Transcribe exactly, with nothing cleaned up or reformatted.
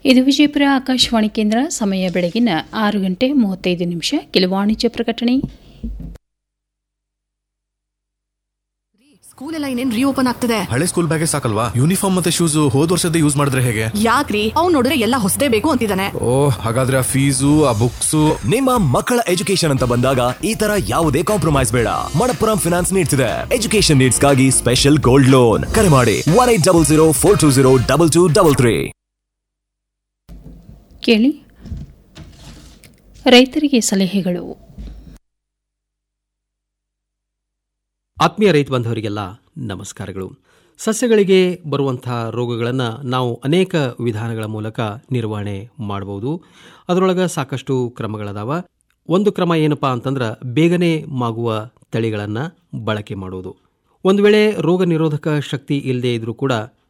ಇದು ವಿಜಯಪುರ ಆಕಾಶವಾಣಿ ಕೇಂದ್ರ. ಸಮಯ ಬೆಳಗಿನ ಆರು ಗಂಟೆ ಮೂವತ್ತೈದು ನಿಮಿಷ. ಕೆಲವು ವಾಣಿಜ್ಯ ಪ್ರಕಟಣೆ. ಸ್ಕೂಲ್ ಎಲ್ಲ ಇನ್ನೇನ್ ರೀಓಪನ್ ಆಗ್ತದೆ. ಹಳೆ ಸ್ಕೂಲ್ ಬ್ಯಾಗೇ ಸಾಕಲ್ವಾ, ಯೂನಿಫಾರ್ಮ್ ಮತ್ತೆ ಶೂಸ್ ಹೋದ್ ವರ್ಷದ ಯೂಸ್ ಮಾಡಿದ್ರೆ ಹೇಗೆ? ಯಾಕ್ರಿ ಅವ್ನು ನೋಡಿದ್ರೆ ಎಲ್ಲ ಹೊಸದೇ ಬೇಕು ಅಂತಿದ್ದಾನೆ. ಓ, ಹಾಗಾದ್ರೆ ಆ ಫೀಸು ಆ ಬುಕ್ಸ್. ನಿಮ್ಮ ಮಕ್ಕಳ ಎಜುಕೇಶನ್ ಅಂತ ಬಂದಾಗ ಈ ತರ ಯಾವುದೇ ಕಾಂಪ್ರಮೈಸ್ ಬೇಡ. ಮಣಪ್ಪುರಂ ಫಿನಾನ್ಸ್ ನೀಡ್ತಿದೆ ಎಜುಕೇಶನ್ ನೀಡ್ಸ್ ಗಾಗಿ ಸ್ಪೆಷಲ್ ಗೋಲ್ಡ್ ಲೋನ್. ಕರೆ ಮಾಡಿ one eight double zero four two zero double two double three. ಕೇಳಿ ರೈತರಿಗೆ ಸಲಹೆಗಳು. ಆತ್ಮೀಯ ರೈತ ಬಾಂಧವರಿಗೆಲ್ಲ ನಮಸ್ಕಾರಗಳು. ಸಸ್ಯಗಳಿಗೆ ಬರುವಂಥ ರೋಗಗಳನ್ನು ನಾವು ಅನೇಕ ವಿಧಾನಗಳ ಮೂಲಕ ನಿರ್ವಹಣೆ ಮಾಡಬಹುದು. ಅದರೊಳಗೆ ಸಾಕಷ್ಟು ಕ್ರಮಗಳದಾವ. ಒಂದು ಕ್ರಮ ಏನಪ್ಪಾ ಅಂತಂದ್ರೆ ಬೇಗನೆ ಮಾಗುವ ತಳಿಗಳನ್ನು ಬಳಕೆ ಮಾಡೋದು. ಒಂದು ವೇಳೆ ರೋಗ ನಿರೋಧಕ ಶಕ್ತಿ ಇಲ್ಲದೆ ಇದ್ರೂ ಕೂಡ